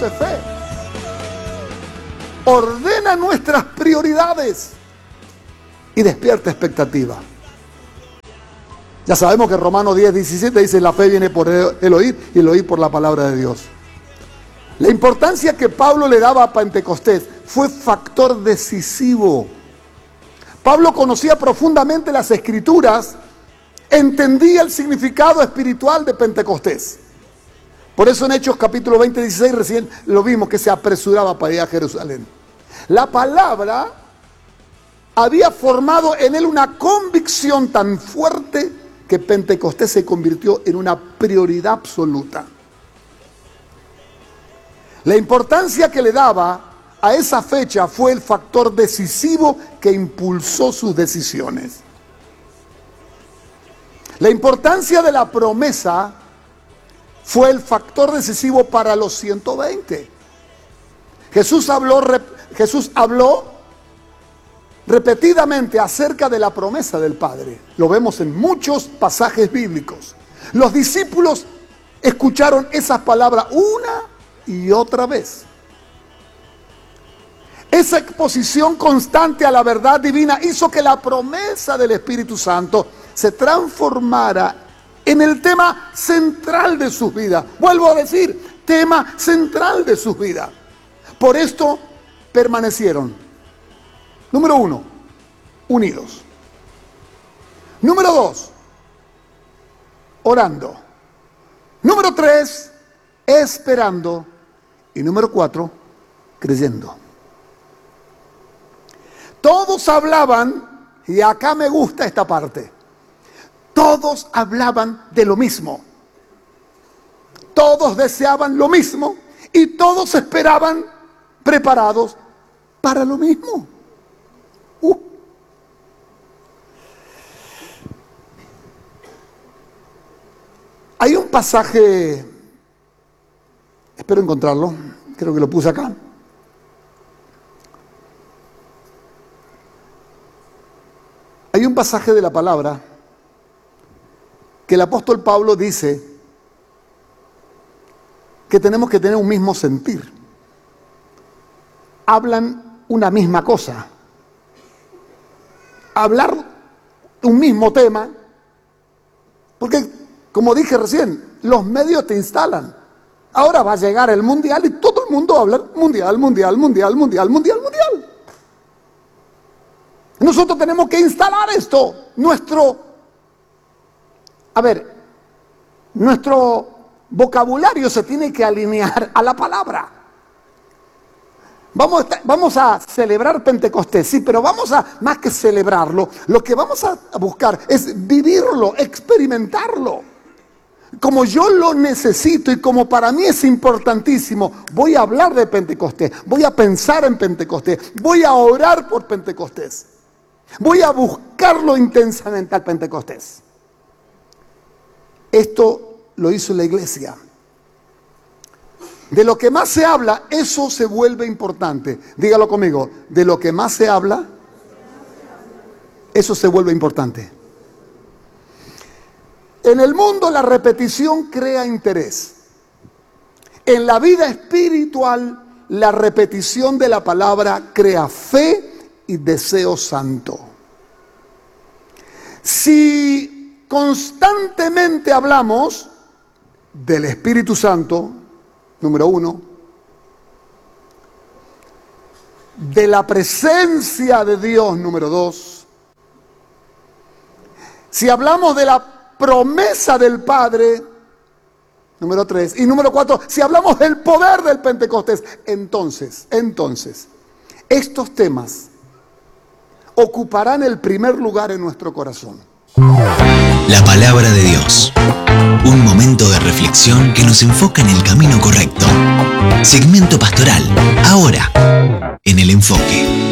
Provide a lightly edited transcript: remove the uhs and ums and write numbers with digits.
produce fe. Ordena nuestras prioridades y despierta expectativa. Ya sabemos que Romanos 10:17 dice: la fe viene por el oír y el oír por la palabra de Dios. La importancia que Pablo le daba a Pentecostés fue factor decisivo. Pablo conocía profundamente las Escrituras, entendía el significado espiritual de Pentecostés. Por eso en Hechos capítulo 20:16 recién lo vimos, que se apresuraba para ir a Jerusalén. La palabra había formado en él una convicción tan fuerte que Pentecostés se convirtió en una prioridad absoluta. La importancia que le daba a esa fecha fue el factor decisivo que impulsó sus decisiones. La importancia de la promesa fue el factor decisivo para los 120. Jesús habló repetidamente acerca de la promesa del Padre. Lo vemos en muchos pasajes bíblicos. Los discípulos escucharon esas palabras una y otra vez. Esa exposición constante a la verdad divina hizo que la promesa del Espíritu Santo se transformara en el tema central de sus vidas. Vuelvo a decir, tema central de sus vidas. Por esto permanecieron. Número 1, unidos. Número 2, orando. Número 3, esperando. Y número 4, creyendo. Todos hablaban, y acá me gusta esta parte, todos hablaban de lo mismo. Todos deseaban lo mismo y todos esperaban preparados para lo mismo. Hay un pasaje, espero encontrarlo, creo que lo puse acá. Hay un pasaje de la palabra que el apóstol Pablo dice que tenemos que tener un mismo sentir. Hablan una misma cosa. Hablar un mismo tema, porque como dije recién, los medios te instalan. Ahora va a llegar el mundial y todo el mundo va a hablar mundial. Nosotros tenemos que instalar esto. Nuestro vocabulario se tiene que alinear a la palabra. Vamos a celebrar Pentecostés, sí, pero más que celebrarlo, lo que vamos a buscar es vivirlo, experimentarlo. Como yo lo necesito y como para mí es importantísimo, voy a hablar de Pentecostés, voy a pensar en Pentecostés, voy a orar por Pentecostés, voy a buscarlo intensamente al Pentecostés. Esto lo hizo la iglesia. De lo que más se habla, eso se vuelve importante. Dígalo conmigo, de lo que más se habla, eso se vuelve importante. En el mundo la repetición crea interés. En la vida espiritual, la repetición de la palabra crea fe y deseo santo. Si constantemente hablamos del Espíritu Santo, número 1, de la presencia de Dios, número 2, si hablamos de la promesa del Padre, número 3, y número 4, si hablamos del poder del Pentecostés, entonces, estos temas ocuparán el primer lugar en nuestro corazón. La palabra de Dios. Un momento de reflexión que nos enfoca en el camino correcto. Segmento pastoral, ahora, en El Enfoque.